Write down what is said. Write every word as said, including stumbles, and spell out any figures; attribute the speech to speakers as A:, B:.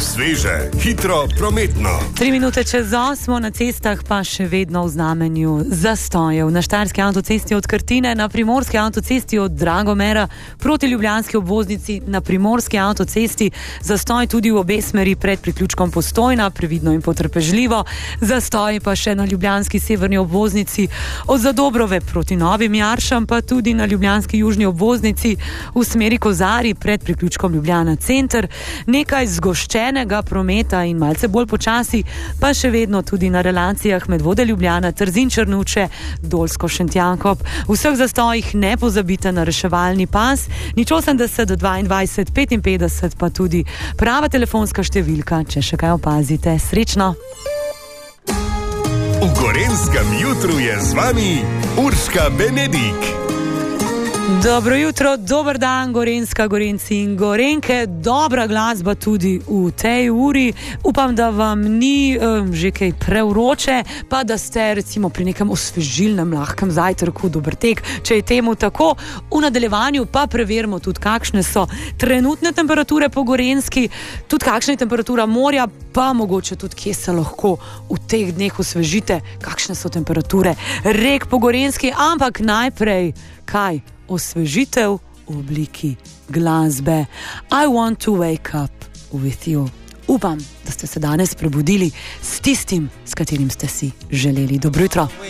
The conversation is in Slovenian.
A: Sveže, hitro, prometno.
B: Tri minute čez osmo, na cestah pa še vedno v znamenju zastojev. Na štajerski avtocesti od Krtine, na primorski avtocesti od Dragomera proti ljubljanski obvoznici, na primorski avtocesti zastoj tudi v obe smeri pred priključkom Postojna, previdno in potrpežljivo. Zastoj pa še na ljubljanski severni obvoznici od Zadobrove proti Novim Jaršam, pa tudi na ljubljanski južni obvoznici v smeri Kozari pred priključkom Ljubljana center. Nekaj zgoščenega prometa in malce bolj počasi, pa še vedno tudi na relacijah Medvode Ljubljana, Trzin Črnuče, Dolsko Šentjakob. V vseh zastojih ne pozabite na reševalni pas, nič osemdeset dvaindvajset petinpetdeset, pa tudi prava telefonska številka, če še kaj opazite. Srečno!
A: V Gorenjskem jutru je z vami Urška Benedik.
B: Dobro jutro, dober dan, Gorenjska, Gorenjci in Gorenjke. Dobra glasba tudi v tej uri. Upam, da vam ni um, že kaj prevroče, pa da ste recimo pri nekem osvežilnem, lahkem zajtrku, dober tek. Če je temu tako, v nadaljevanju pa preverimo tudi, kakšne so trenutne temperature po Gorenjski, tudi kakšna je temperatura morja, pa mogoče tudi, kje se lahko v teh dneh osvežite, kakšne so temperature rek po Gorenjski, ampak najprej, kaj? Osvežitev v obliki glasbe. I want to wake up with you. Upam, da ste se danes prebudili s tistim, s katerim ste si želeli. Dobro jutro.